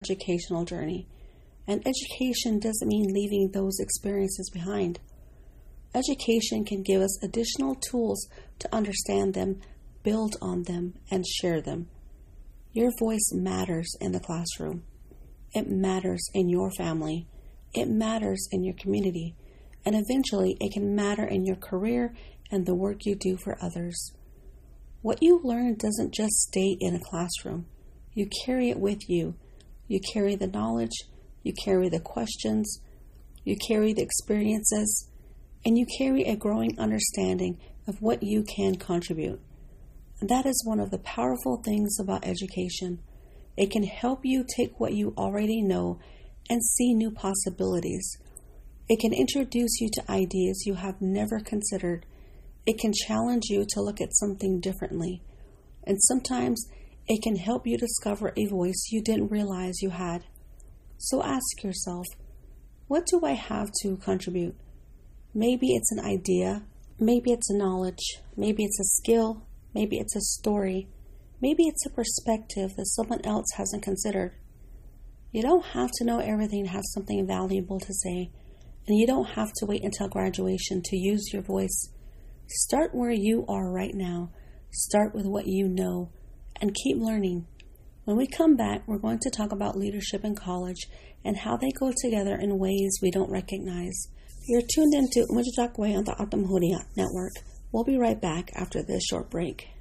educational journey. And education doesn't mean leaving those experiences behind. Education can give us additional tools to understand them, build on them, and share them. Your voice matters in the classroom. It matters in your family. It matters in your community. And eventually, it can matter in your career and the work you do for others. What you learn doesn't just stay in a classroom. You carry it with you. You carry the knowledge. You carry the questions. You carry the experiences. And you carry a growing understanding of what you can contribute. And that is one of the powerful things about education. It can help you take what you already know and see new possibilities. It can introduce you to ideas you have never considered. It can challenge you to look at something differently. And sometimes it can help you discover a voice you didn't realize you had. So ask yourself, what do I have to contribute? Maybe it's an idea. Maybe it's a knowledge. Maybe it's a skill. Maybe it's a story. Maybe it's a perspective that someone else hasn't considered. You don't have to know everything and have something valuable to say. And you don't have to wait until graduation to use your voice. Start where you are right now. Start with what you know and keep learning. When we come back, we're going to talk about leadership in college and how they go together in ways we don't recognize. You're tuned into Umajutak Way on the Atam Huria Network. We'll be right back after this short break.